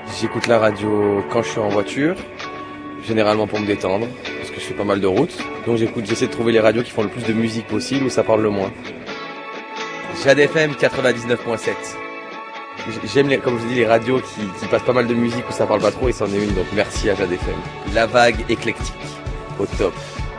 J'écoute la radio quand je suis en voiture, généralement pour me détendre, parce que je fais pas mal de routes. Donc j'essaie de trouver les radios qui font le plus de musique possible, où ça parle le moins. Jade FM 99.7. J'aime, comme je vous dis, les radios qui passent pas mal de musique où ça parle pas trop, et c'en est une, donc merci à Jade FM. La vague éclectique, au top.